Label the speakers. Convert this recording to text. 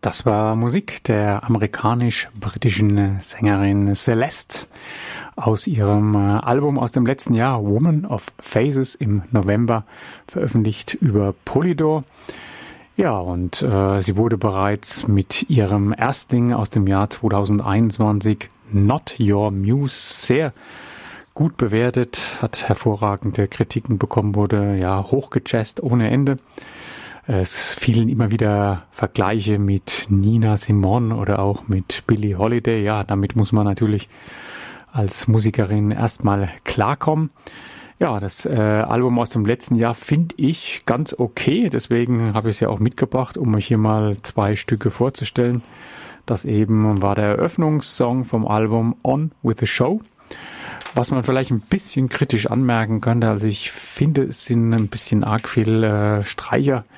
Speaker 1: Das war Musik der amerikanisch-britischen Sängerin Celeste aus ihrem Album aus dem letzten Jahr Woman of Faces im November, veröffentlicht über Polydor. Ja, und sie wurde bereits mit ihrem Erstling aus dem Jahr 2021, Not Your Muse, sehr gut bewertet, hat hervorragende Kritiken bekommen, wurde ja hochgejazzt ohne Ende. Es fielen immer wieder Vergleiche mit Nina Simone oder auch mit Billie Holiday. Ja, damit muss man natürlich als Musikerin erstmal klarkommen. Ja, das Album aus dem letzten Jahr finde ich ganz okay. Deswegen habe ich es ja auch mitgebracht, um euch hier mal 2 Stücke vorzustellen. Das eben war der Eröffnungssong vom Album On With The Show. Was man vielleicht ein bisschen kritisch anmerken könnte, also ich finde, es sind ein bisschen arg viel Streicher